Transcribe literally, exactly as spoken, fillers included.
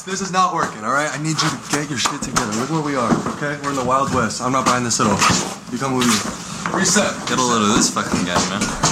this is not working, alright? I need you to get your shit together. Look where we are, okay? We're in the Wild West. I'm not buying this at all. You come with me. Reset. Get a load of this fucking guy, man.